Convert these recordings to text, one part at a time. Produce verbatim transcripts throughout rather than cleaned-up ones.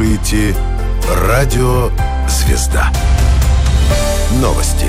слушаете Радио Звезда. Новости.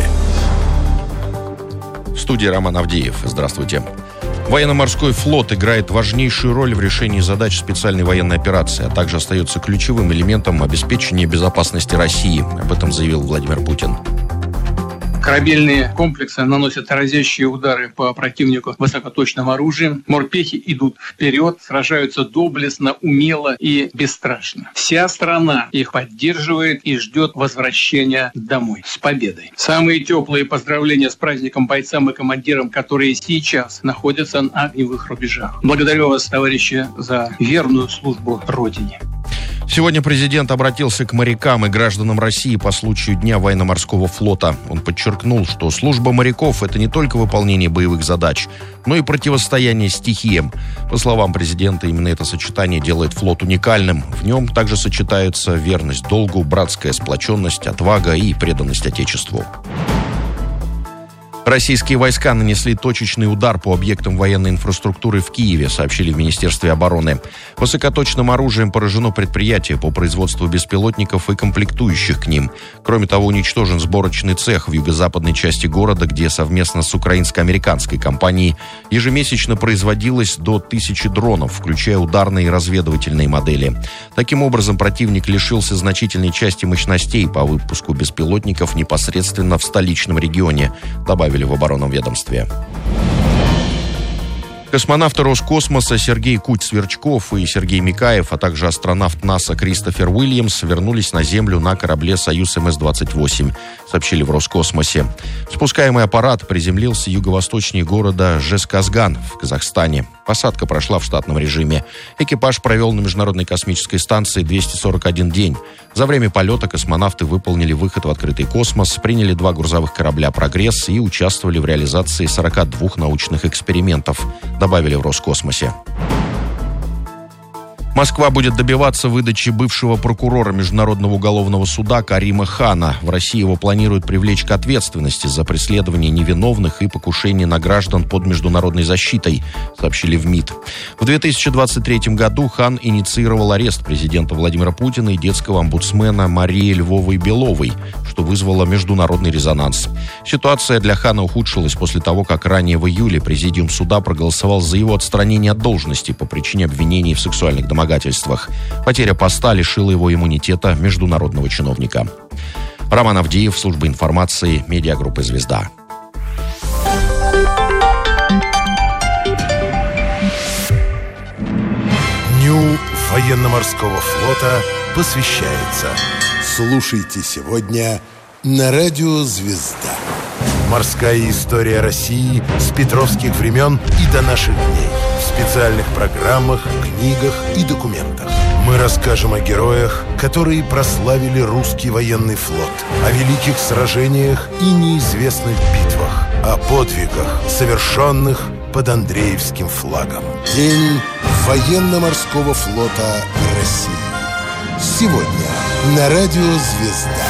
В студии Роман Авдеев. Здравствуйте. Военно-морской флот играет важнейшую роль в решении задач специальной военной операции, а также остается ключевым элементом обеспечения безопасности России. Об этом заявил Владимир Путин. Корабельные комплексы наносят разящие удары по противнику высокоточным оружием. Морпехи идут вперед, сражаются доблестно, умело и бесстрашно. Вся страна их поддерживает и ждет возвращения домой с победой. Самые теплые поздравления с праздником бойцам и командирам, которые сейчас находятся на огневых рубежах. Благодарю вас, товарищи, за верную службу Родине. Сегодня президент обратился к морякам и гражданам России по случаю Дня военно-морского флота. Он подчеркнул, что служба моряков – это не только выполнение боевых задач, но и противостояние стихиям. По словам президента, именно это сочетание делает флот уникальным. В нем также сочетаются верность долгу, братская сплоченность, отвага и преданность Отечеству. Российские войска нанесли точечный удар по объектам военной инфраструктуры в Киеве, сообщили в Министерстве обороны. Высокоточным оружием поражено предприятие по производству беспилотников и комплектующих к ним. Кроме того, уничтожен сборочный цех в юго-западной части города, где совместно с украинско-американской компанией ежемесячно производилось до тысячи дронов, включая ударные и разведывательные модели. Таким образом, противник лишился значительной части мощностей по выпуску беспилотников непосредственно в столичном регионе, добавили в оборонном ведомстве. Космонавты Роскосмоса Сергей Куть-Сверчков и Сергей Микаев, а также астронавт НАСА Кристофер Уильямс вернулись на Землю на корабле «Союз эм эс двадцать восемь», сообщили в Роскосмосе. Спускаемый аппарат приземлился юго-восточнее города Жезказган в Казахстане. Посадка прошла в штатном режиме. Экипаж провел на Международной космической станции двести сорок один день. За время полета космонавты выполнили выход в открытый космос, приняли два грузовых корабля «Прогресс» и участвовали в реализации сорока двух научных экспериментов, добавили в Роскосмосе. Москва будет добиваться выдачи бывшего прокурора Международного уголовного суда Карима Хана. В России его планируют привлечь к ответственности за преследование невиновных и покушение на граждан под международной защитой, сообщили в МИД. В две тысячи двадцать третьем году Хан инициировал арест президента Владимира Путина и детского омбудсмена Марии Львовой-Беловой, что вызвало международный резонанс. Ситуация для Хана ухудшилась после того, как ранее в июле президиум суда проголосовал за его отстранение от должности по причине обвинений в сексуальных домогательствах. Потеря поста лишила его иммунитета международного чиновника. Роман Авдеев, служба информации, медиагруппы «Звезда». Дню военно-морского флота посвящается. Слушайте сегодня на Радио Звезда. Морская история России с петровских времен и до наших дней. В специальных программах, книгах и документах. Мы расскажем о героях, которые прославили русский военный флот, о великих сражениях и неизвестных битвах, о подвигах, совершенных под Андреевским флагом. День военно-морского флота России. Сегодня на Радио Звезда.